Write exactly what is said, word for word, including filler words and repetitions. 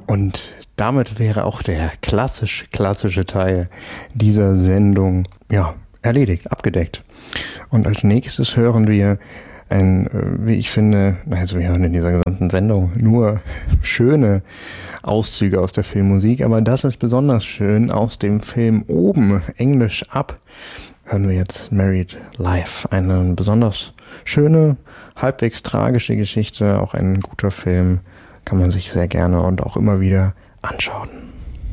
Und damit wäre auch der klassisch klassische Teil dieser Sendung ja erledigt, abgedeckt. Und als nächstes hören wir ein, wie ich finde, also wir hören in dieser gesamten Sendung nur schöne Auszüge aus der Filmmusik, aber das ist besonders schön aus dem Film Oben, Englisch ab, hören wir jetzt Married Life. Eine besonders schöne, halbwegs tragische Geschichte, auch ein guter Film, kann man sich sehr gerne und auch immer wieder anschauen.